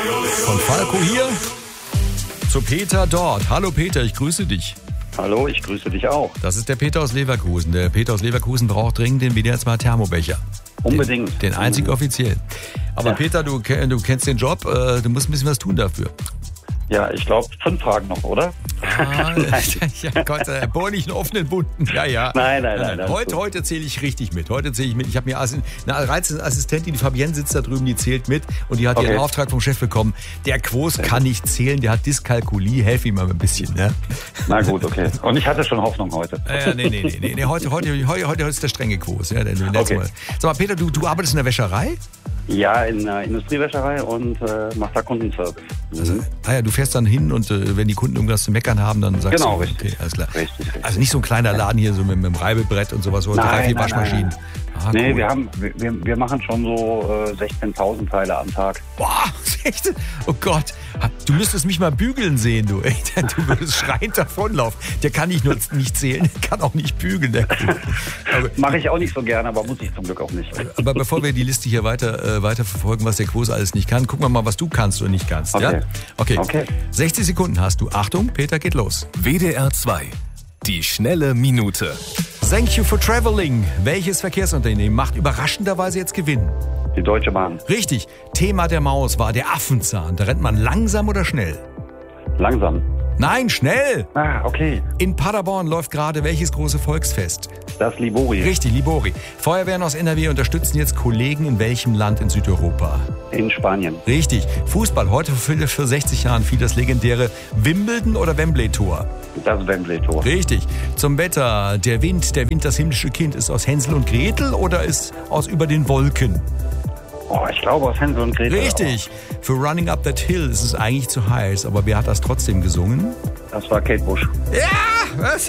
Von Falco hier zu Peter dort. Hallo Peter, ich grüße dich. Hallo, ich grüße dich auch. Das ist der Peter aus Leverkusen. Der Peter aus Leverkusen braucht dringend den WDR 2 Thermobecher. Unbedingt. Den einzig offiziellen. Aber ja. Peter, du kennst den Job, du musst ein bisschen was tun dafür. Ja, ich glaube 5 Fragen noch, oder? Ja Gott, bohr nicht einen offenen Wunden. Ja. Nein. Heute zähle ich richtig mit. Ich habe mir eine reizende Assistentin, die Fabienne sitzt da drüben, die zählt mit und die hat ihren Auftrag vom Chef bekommen. Der Quos kann nicht zählen, der hat Dyskalkulie. Helf ihm mal ein bisschen. Ne? Na gut, okay. Und ich hatte schon Hoffnung heute. Nee. Heute ist der strenge Quos. Ja, Sag mal, Peter, du arbeitest in der Wäscherei? Ja, in der Industriewäscherei und mach da Kundenservice. Also, du fährst dann hin und wenn die Kunden irgendwas zu meckern haben, dann sagst du, richtig. Okay, alles klar. Richtig. Also nicht so ein kleiner Laden hier so mit einem Reibebrett und sowas, oder 3-4 Waschmaschinen. Nein. Nee, cool. wir machen schon so 16.000 Teile am Tag. Boah, 16? Oh Gott, du müsstest mich mal bügeln sehen, du. Du würdest schreiend davonlaufen. Der kann nicht nur nicht zählen, der kann auch nicht bügeln. Mache ich auch nicht so gerne, aber muss ich zum Glück auch nicht. Aber bevor wir die Liste hier weiter verfolgen, was der Quos alles nicht kann, gucken wir mal, was du kannst und nicht kannst. Okay. Ja? Okay. 60 Sekunden hast du. Achtung, Peter, geht los. WDR 2. Die schnelle Minute. Thank you for traveling. Welches Verkehrsunternehmen macht überraschenderweise jetzt Gewinn? Die Deutsche Bahn. Richtig. Thema der Maus war der Affenzahn. Da rennt man langsam oder schnell? Langsam. Nein, schnell. Okay. In Paderborn läuft gerade welches große Volksfest? Das Libori. Richtig, Libori. Feuerwehren aus NRW unterstützen jetzt Kollegen in welchem Land in Südeuropa? In Spanien. Richtig. Fußball. Heute für 60 Jahren fiel das legendäre Wimbledon- oder Wembley-Tor? Das Wembley-Tor. Richtig. Zum Wetter. Der Wind, das himmlische Kind, ist aus Hänsel und Gretel oder ist aus Über den Wolken? Ich glaube aus Hänsel und Gretel. Richtig. Für Running Up That Hill ist es eigentlich zu heiß, aber wer hat das trotzdem gesungen? Das war Kate Bush. Ja! Was?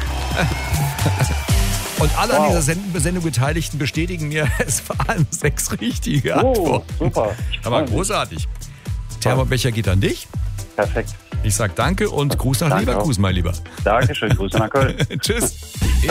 Und alle an dieser Sendung Beteiligten bestätigen mir, es waren 6 richtige Antworten. Super. Aber großartig. Thermobecher geht an dich. Perfekt. Ich sag danke und Gruß nach Leverkusen, mein Lieber. Dankeschön, Grüße nach Köln. Tschüss.